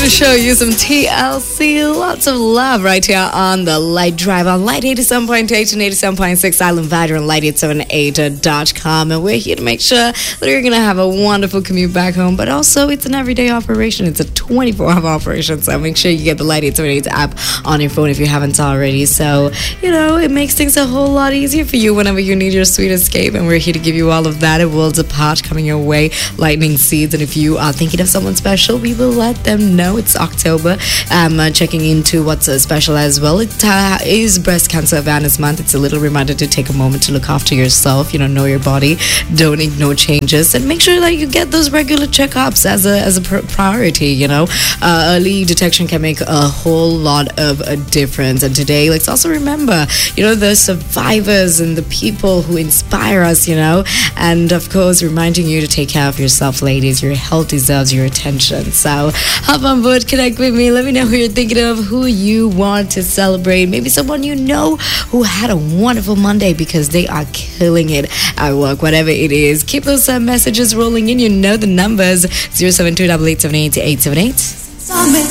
to show you some TLC. Lots of love right here on the Light Drive on Light 87.8 and 87.6 Island Value and Light878.com. And we're here to make sure that you're going to have a wonderful commute back home. But also, it's an everyday operation. It's a 24-hour operation. So make sure you get the Light 878 app on your phone if you haven't already. So, it makes things a whole lot easier for you whenever you need your sweet escape. And we're here to give you all of that. A Worlds Apart coming your way. Lightning Seeds. And if you are thinking of someone special, we will let them know. It's October. Checking into what's special as well. It is Breast Cancer Awareness Month. It's a little reminder to take a moment to look after yourself. Know your body. Don't ignore changes, and make sure that you get those regular checkups as a priority. Early detection can make a whole lot of a difference. And today, let's also remember, the survivors and the people who inspire us. And of course, reminding you to take care of yourself, ladies. Your health deserves your attention. So hop on board, connect with me. Let me know who you're thinking of, who you want to celebrate. Maybe someone who had a wonderful Monday because they are killing it at work, whatever it is. Keep those messages rolling in. The numbers 072 878 878.